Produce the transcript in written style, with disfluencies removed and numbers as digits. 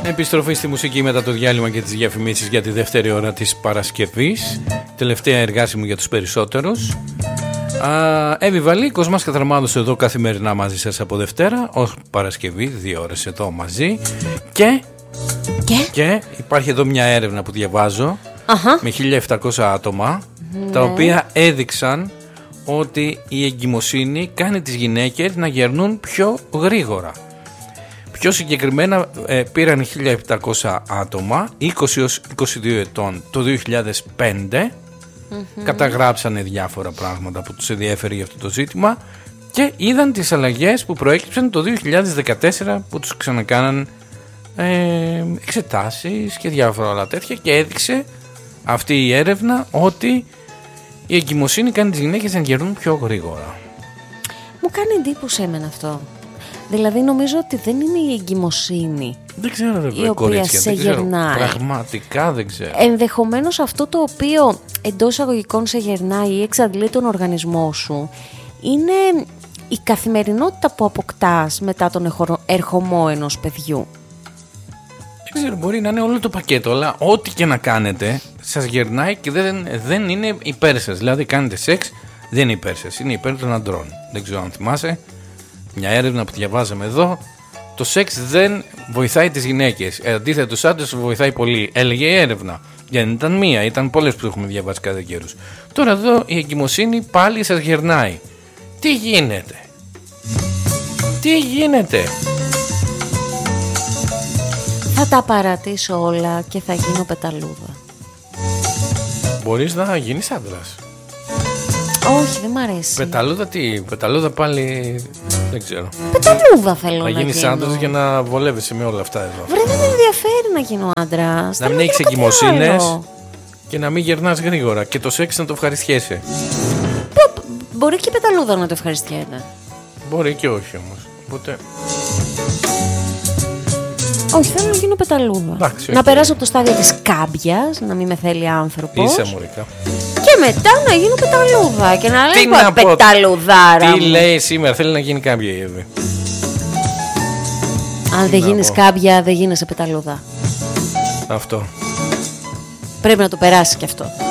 Επιστροφή στη μουσική μετά το διάλειμμα και τις διαφημίσεις για τη δεύτερη ώρα της Παρασκευής. Τελευταία εργάσιμη για τους περισσότερους. Εύη Βαλή, Κοσμάς Κατραμάδος εδώ καθημερινά μαζί σας από Δευτέρα ως Παρασκευή, 2 ώρες εδώ μαζί. Και υπάρχει εδώ μια έρευνα που διαβάζω με 1.700 άτομα, τα οποία έδειξαν ότι η εγκυμοσύνη κάνει τις γυναίκες να γερνούν πιο γρήγορα. Πιο συγκεκριμένα πήραν 1.700 άτομα 20 έως 22 ετών το 2005, καταγράψανε διάφορα πράγματα που τους ενδιέφερε για αυτό το ζήτημα και είδαν τις αλλαγές που προέκυψαν το 2014 που τους ξανακάναν εξετάσεις και διάφορα άλλα τέτοια, και έδειξε αυτή η έρευνα ότι η εγκυμοσύνη κάνει τις γυναίκες να γερνούν πιο γρήγορα. Μου κάνει εντύπωση εμένα αυτό. Δηλαδή νομίζω ότι δεν είναι η εγκυμοσύνη, δεν ξέρω, η οποία σε γερνάει. Πραγματικά δεν ξέρω. Ενδεχομένως αυτό το οποίο εντός εισαγωγικών σε γερνάει ή εξαντλεί τον οργανισμό σου είναι η καθημερινότητα που αποκτάς μετά τον ερχομό ενός παιδιού. Δεν ξέρω, μπορεί να είναι όλο το πακέτο, αλλά ό,τι και να κάνετε σας γερνάει και δεν είναι υπέρ σας. Δηλαδή κάνετε σεξ, δεν είναι υπέρ σας, είναι υπέρ των αντρών. Δεν ξέρω αν θυμάσαι μια έρευνα που διαβάζαμε εδώ. Το σεξ δεν βοηθάει τις γυναίκες, αντίθετα τους άντρες βοηθάει πολύ, έλεγε η έρευνα. Γιατί δεν ήταν μία, ήταν πολλές που έχουμε διαβάσει κάθε καιρούς. Τώρα εδώ η εγκυμοσύνη πάλι σας γερνάει. Τι γίνεται? Τι γίνεται? Θα τα παρατήσω όλα και θα γίνω πεταλούδα. Μπορείς να γίνεις άντρας? Όχι, δεν μ' αρέσει. Πεταλούδα τι? Πεταλούδα πάλι δεν ξέρω. Πεταλούδα θέλω να γίνεις άντρας για να βολεύεσαι με όλα αυτά εδώ. Βρε, δεν με ενδιαφέρει να γίνω άντρας. Να μην έχεις εγκυμοσύνες και να μην γερνάς γρήγορα και το σεξ να το ευχαριστιέσαι. Μπορεί και η πεταλούδα να το ευχαριστιέται. Μπορεί και όχι όμως. Οπότε... Όχι, θέλω να γίνω πεταλούδα. Εντάξει, να περάσω από το στάδιο της κάμπιας, να μην με θέλει άνθρωπος. Είσαι μωρικα. Και μετά να γίνω πεταλούδα και να λέω πεταλουδάρα. Τι λέει σήμερα, θέλει να γίνει κάμπια η Εύη. Αν δεν γίνεις κάμπια, δεν γίνεσαι πεταλούδα. Αυτό. Πρέπει να το περάσει κι αυτό.